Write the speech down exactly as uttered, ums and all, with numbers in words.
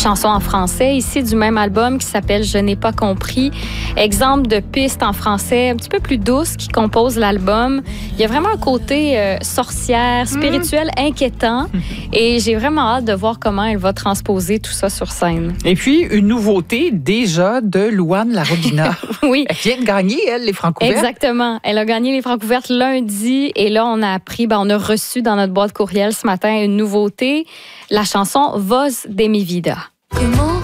chanson en français, ici du même album qui s'appelle « Je n'ai pas compris ». Exemple de pistes en français un petit peu plus douces qui composent l'album. Il y a vraiment un côté euh, sorcière, spirituel, mmh. inquiétant. Et j'ai vraiment hâte de voir comment elle va transposer tout ça sur scène. Et puis, une nouveauté déjà de Louane Larobina. Oui. Elle vient de gagner, elle, les Francouvertes. Exactement. Elle a gagné les Francouvertes lundi. Et là, on a appris, ben, on a reçu dans notre boîte courriel ce matin une nouveauté, la chanson « Voz de mi vida ». Humour